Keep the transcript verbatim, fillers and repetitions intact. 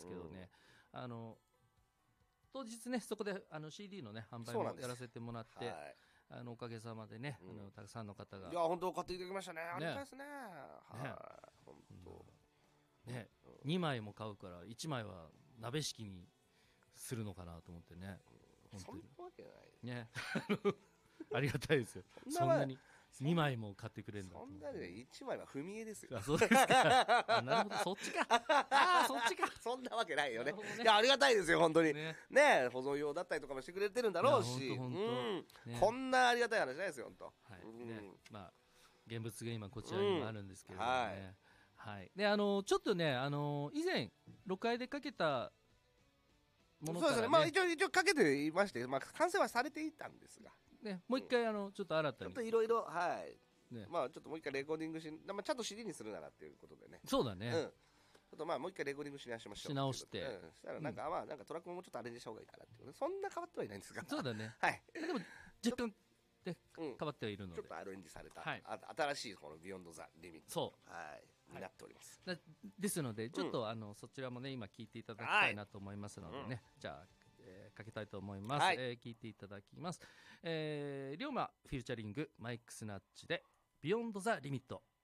ですけどね、うん、あの当日ねそこであの シーディー のね販売もやらせてもらって、はい、あのおかげさまでね、うん、あのたくさんの方がいや本当買っていただきましたね。ありがたいですね。はい本当ね、うん、にまいも買うからいちまいは鍋敷きにするのかなと思ってね、 うん、そんなわけないねありがたいですよ。そんなににまいも買ってくれるんだと思って。 そんなでいちまいは踏み絵ですよ。 あ、そうですか。あ、なるほど、そっちか。あ、そっちか。 そんなわけないよね。ねいやありがたいですよ本当に。ね, ね保存用だったりとかもしてくれてるんだろうし、うん、ね、こんなありがたい話ないですよ本当。はい。うんね、まあ現物が今こちらにもあるんですけれどもね。うん、はい。はい。であのちょっとねあの以前ろっかいでかけたものから、ね、そうですね。 まあ一応一応かけていまして、まあ完成はされていたんですが。 ね、もう一回、うん、あのちょっと新たにちょっといろいろはい、ね、まあちょっともう一回レコーディングし、まあ、ちゃんと シーディー にするならっていうことでね。 そうだね、うん、 ちょっとまあもう一回レコーディングし直しましょうし直して、 うん、したらなんか、うん、まあなんかトラックももうちょっとアレンジした方がいいかなっていう、そんな変わってはいないんですがそうだねはいでも若干で変わってはいるので、 ちょっとアレンジされた、 はい、 あ新しいこのビヨンドザリミットそうはいになっております、 はい、ですのでちょっと、うん、あのそちらもね今聞いていただきたいなと思いますのでね、うん、じゃあえー、かけたいと思います、はい、えー、聞いていただきます、えー、龍馬フィーチャリングマイクスナッチでビヨンドザリミット。